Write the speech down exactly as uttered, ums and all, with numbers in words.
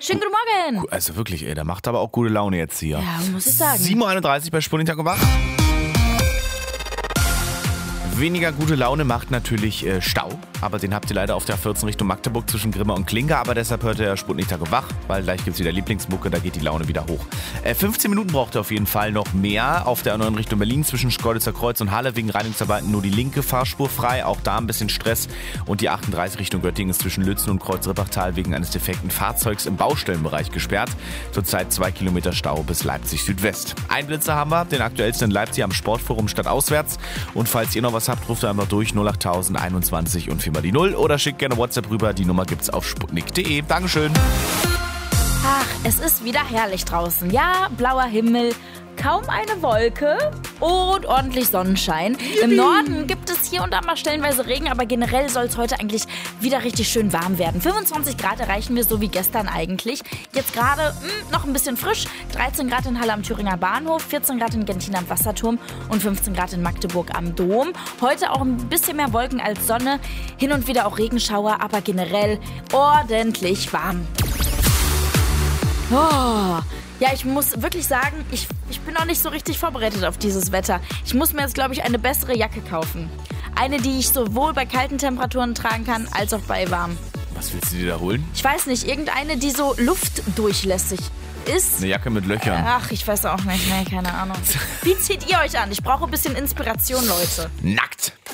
Schönen guten Morgen. Also wirklich, ey, der macht aber auch gute Laune jetzt hier. Ja, muss ich sagen. sieben Uhr einunddreißig bei Sputnik Tag und Wach. Weniger gute Laune macht natürlich äh, Stau, aber den habt ihr leider auf der A vierzehn Richtung Magdeburg zwischen Grimma und Klinga, aber deshalb hört ihr Sputnik Tag und Wach, weil gleich gibt's wieder Lieblingsmucke, da geht die Laune wieder hoch. Äh, fünfzehn Minuten braucht ihr auf jeden Fall noch mehr auf der A neun Richtung Berlin zwischen Schkeuditzer Kreuz und Halle, wegen Reinigungsarbeiten nur die linke Fahrspur frei, auch da ein bisschen Stress, und die achtunddreißig Richtung Göttingen ist zwischen Lützen und Kreuz-Rippachtal wegen eines defekten Fahrzeugs im Baustellenbereich gesperrt, zurzeit zwei Kilometer Stau bis Leipzig Südwest. Ein Blitzer haben wir, den aktuellsten in Leipzig am Sportforum statt auswärts, und falls ihr noch was habt, ruft ihr einfach durch null achttausend einundzwanzig und viermal die null oder schickt gerne WhatsApp rüber, die Nummer gibt's auf sputnik punkt de. Dankeschön. Ach, es ist wieder herrlich draußen. Ja, blauer Himmel, kaum eine Wolke und ordentlich Sonnenschein. Im Norden gibt es hier und da mal stellenweise Regen, aber generell soll es heute eigentlich wieder richtig schön warm werden. fünfundzwanzig Grad erreichen wir so wie gestern eigentlich. Jetzt gerade noch ein bisschen frisch. dreizehn Grad in Halle am Thüringer Bahnhof, vierzehn Grad in Gentin am Wasserturm und fünfzehn Grad in Magdeburg am Dom. Heute auch ein bisschen mehr Wolken als Sonne, hin und wieder auch Regenschauer, aber generell ordentlich warm. Oh, ja, ich muss wirklich sagen, ich, ich bin noch nicht so richtig vorbereitet auf dieses Wetter. Ich muss mir jetzt, glaube ich, eine bessere Jacke kaufen. Eine, die ich sowohl bei kalten Temperaturen tragen kann, als auch bei warm. Was willst du dir da holen? Ich weiß nicht, irgendeine, die so luftdurchlässig ist. Eine Jacke mit Löchern. Ach, ich weiß auch nicht, nee, keine Ahnung. Wie zieht ihr euch an? Ich brauche ein bisschen Inspiration, Leute. Nackt.